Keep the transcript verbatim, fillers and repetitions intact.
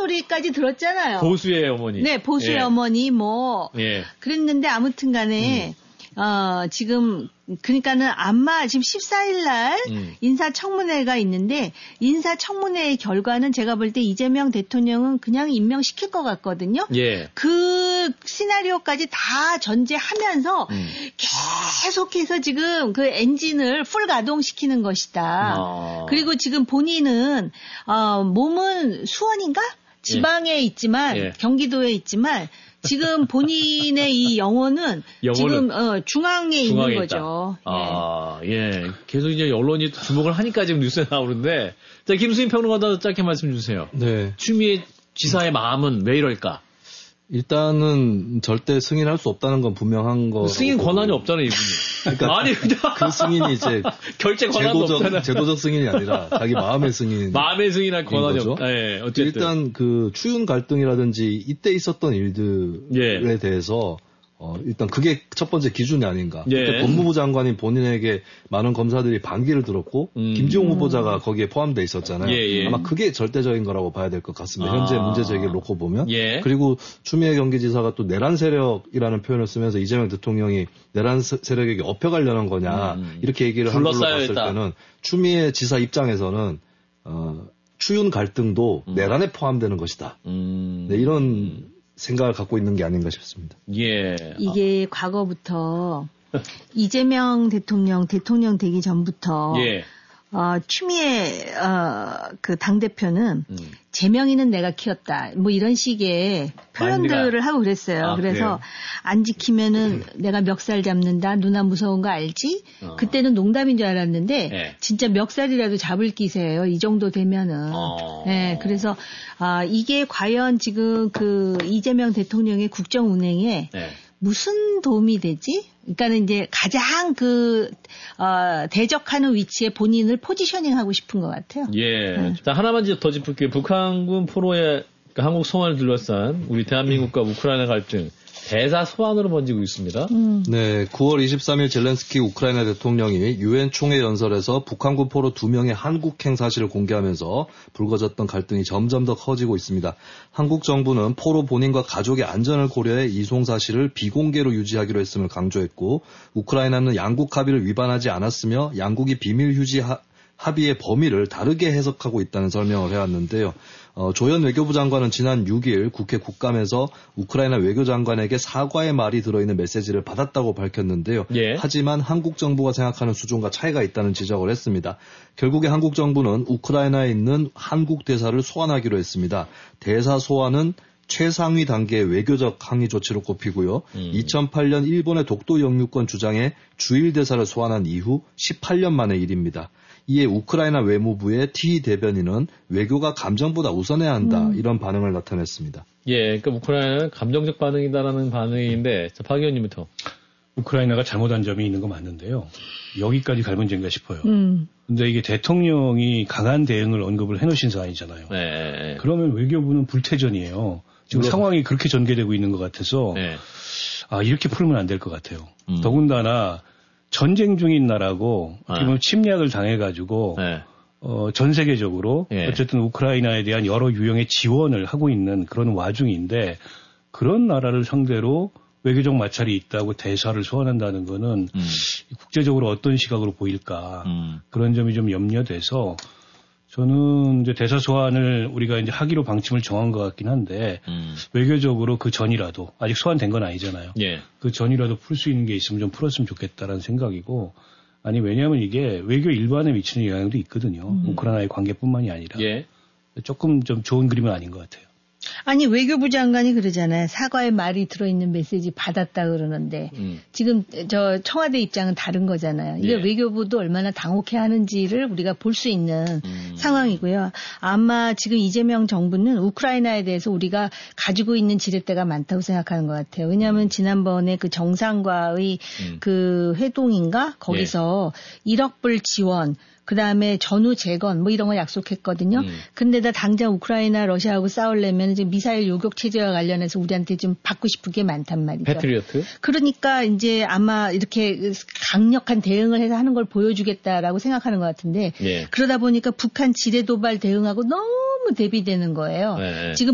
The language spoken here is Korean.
소리까지 들었잖아요. 보수의 어머니. 네, 보수의 예. 어머니 뭐 예. 그랬는데 아무튼 간에 음. 어, 지금, 그러니까는 아마 지금 십사 일 날 음. 인사청문회가 있는데 인사청문회의 결과는 제가 볼 때 이재명 대통령은 그냥 임명시킬 것 같거든요. 예. 그 시나리오까지 다 전제하면서 음. 계속해서 지금 그 엔진을 풀 가동시키는 것이다. 아. 그리고 지금 본인은, 어, 몸은 수원인가? 지방에 예. 있지만, 예. 경기도에 있지만, 지금 본인의 이 영혼은 지금 어, 중앙에, 중앙에 있는 있다. 거죠. 아, 예. 예. 계속 이제 언론이 주목을 하니까 지금 뉴스에 나오는데, 자, 김수인 평론가도 짧게 말씀 주세요. 네. 추미애 지사의 마음은 왜 이럴까? 일단은 절대 승인할 수 없다는 건 분명한 거. 승인 권한이 없잖아요, 이분이. 그러니까 아니, 그 승인이 이제 결제 권한이 없잖아요. 제도적 승인이 아니라 자기 마음의 승인. 마음의 승인할 권한이 없다. 예, 어쨌든 일단 그 추윤 갈등이라든지 이때 있었던 일들에 예. 대해서 어, 일단 그게 첫 번째 기준이 아닌가. 예. 그때 법무부 장관이 본인에게 많은 검사들이 반기를 들었고 음. 김지용 후보자가 거기에 포함되어 있었잖아요. 예, 예. 아마 그게 절대적인 거라고 봐야 될 것 같습니다. 아. 현재 문제 제기를 놓고 보면. 예. 그리고 추미애 경기지사가 또 내란 세력이라는 표현을 쓰면서 이재명 대통령이 내란 세력에게 업혀가려는 거냐 음. 이렇게 얘기를 한 걸로 봤을 때는 추미애 지사 입장에서는 어, 추윤 갈등도 음. 내란에 포함되는 것이다. 음. 네, 이런 생각을 갖고 있는 게 아닌가 싶습니다. 예. 이게 아. 과거부터 이재명 대통령 대통령 되기 전부터 예. 어, 추미애 어, 그 당대표는 음. 제명이는 내가 키웠다. 뭐 이런 식의 표현들을 하고 그랬어요. 아, 그래서 그래요? 안 지키면은 음. 내가 멱살 잡는다. 누나 무서운 거 알지? 어. 그때는 농담인 줄 알았는데 네. 진짜 멱살이라도 잡을 기세예요. 이 정도 되면은. 어. 네, 그래서 아, 이게 과연 지금 그 이재명 대통령의 국정 운행에 네. 무슨 도움이 되지? 그러니까는 이제 가장 그, 어, 대적하는 위치에 본인을 포지셔닝 하고 싶은 것 같아요. 예. 네. 자, 하나만 더 짚을게요. 북한군 포로의 한국 송환을 둘러싼 우리 대한민국과 우크라이나 갈등. 대사 소환으로 번지고 있습니다. 음. 네, 구월 이십삼일 젤렌스키 우크라이나 대통령이 유엔 총회 연설에서 북한군 포로 두 명의 한국행 사실을 공개하면서 불거졌던 갈등이 점점 더 커지고 있습니다. 한국 정부는 포로 본인과 가족의 안전을 고려해 이송 사실을 비공개로 유지하기로 했음을 강조했고, 우크라이나는 양국 합의를 위반하지 않았으며 양국이 비밀 휴지 하, 합의의 범위를 다르게 해석하고 있다는 설명을 해왔는데요. 어, 조현 외교부 장관은 지난 육일 국회 국감에서 우크라이나 외교장관에게 사과의 말이 들어있는 메시지를 받았다고 밝혔는데요. 예. 하지만 한국 정부가 생각하는 수준과 차이가 있다는 지적을 했습니다. 결국에 한국 정부는 우크라이나에 있는 한국 대사를 소환하기로 했습니다. 대사 소환은 최상위 단계의 외교적 항의 조치로 꼽히고요. 음. 이천팔년 일본의 독도 영유권 주장에 주일 대사를 소환한 이후 십팔년 만의 일입니다. 이에 우크라이나 외무부의 티 대변인은 외교가 감정보다 우선해야 한다. 음. 이런 반응을 나타냈습니다. 예, 그러니까 우크라이나는 감정적 반응이다라는 반응인데, 자, 박 의원님부터. 우크라이나가 잘못한 점이 있는 거 맞는데요. 여기까지 갈 문제인가 싶어요. 음. 근데 이게 대통령이 강한 대응을 언급을 해놓으신 사안이잖아요. 네. 그러면 외교부는 불태전이에요. 지금 물론. 상황이 그렇게 전개되고 있는 것 같아서 네. 아 이렇게 풀면 안 될 것 같아요. 음. 더군다나 전쟁 중인 나라고 어떻게 보면 네. 침략을 당해가지고 네. 어, 전 세계적으로 네. 어쨌든 우크라이나에 대한 여러 유형의 지원을 하고 있는 그런 와중인데 그런 나라를 상대로 외교적 마찰이 있다고 대사를 소환한다는 거는 음. 국제적으로 어떤 시각으로 보일까 음. 그런 점이 좀 염려돼서 저는 이제 대사 소환을 우리가 이제 하기로 방침을 정한 것 같긴 한데 음. 외교적으로 그 전이라도 아직 소환된 건 아니잖아요. 예. 그 전이라도 풀 수 있는 게 있으면 좀 풀었으면 좋겠다라는 생각이고 아니 왜냐하면 이게 외교 일반에 미치는 영향도 있거든요. 음. 우크라이나의 관계뿐만이 아니라 예. 조금 좀 좋은 그림은 아닌 것 같아요. 아니 외교부 장관이 그러잖아요. 사과의 말이 들어있는 메시지 받았다 그러는데 음. 지금 저 청와대 입장은 다른 거잖아요. 이게 예. 외교부도 얼마나 당혹해하는지를 우리가 볼 수 있는 음. 상황이고요. 아마 지금 이재명 정부는 우크라이나에 대해서 우리가 가지고 있는 지렛대가 많다고 생각하는 것 같아요. 왜냐하면 지난번에 그 정상과의 음. 그 회동인가 거기서 예. 일억 불 지원 그 다음에 전후 재건 뭐 이런 거 약속했거든요. 음. 근데다 당장 우크라이나 러시아하고 싸우려면 지금 미사일 요격 체제와 관련해서 우리한테 좀 받고 싶은 게 많단 말이죠. 패트리어트? 그러니까 이제 아마 이렇게 강력한 대응을 해서 하는 걸 보여주겠다라고 생각하는 것 같은데 예. 그러다 보니까 북한 지뢰 도발 대응하고 너무 대비되는 거예요. 네. 지금